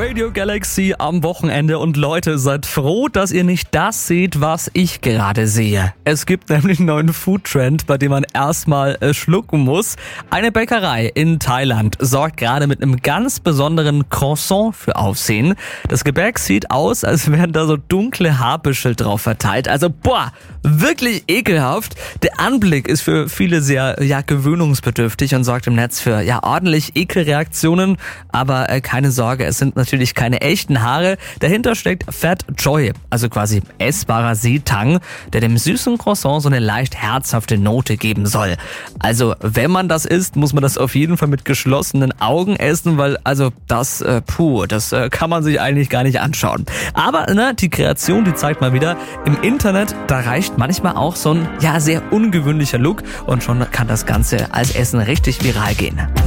Radio Galaxy am Wochenende und Leute, seid froh, dass ihr nicht das seht, was ich gerade sehe. Es gibt nämlich einen neuen Foodtrend, bei dem man erstmal schlucken muss. Eine Bäckerei in Thailand sorgt gerade mit einem ganz besonderen Croissant für Aufsehen. Das Gebäck sieht aus, als wären da so dunkle Haarbüschel drauf verteilt. Also wirklich ekelhaft. Der Anblick ist für viele sehr gewöhnungsbedürftig und sorgt im Netz für ordentlich Ekelreaktionen. Aber keine Sorge, es sind natürlich keine echten Haare. Dahinter steckt Fat Joy, also quasi essbarer Seetang, der dem süßen Croissant so eine leicht herzhafte Note geben soll. Also wenn man das isst, muss man das auf jeden Fall mit geschlossenen Augen essen, weil das kann man sich eigentlich gar nicht anschauen. Aber die Kreation, die zeigt mal wieder, im Internet, da reicht manchmal auch so ein sehr ungewöhnlicher Look und schon kann das Ganze als Essen richtig viral gehen.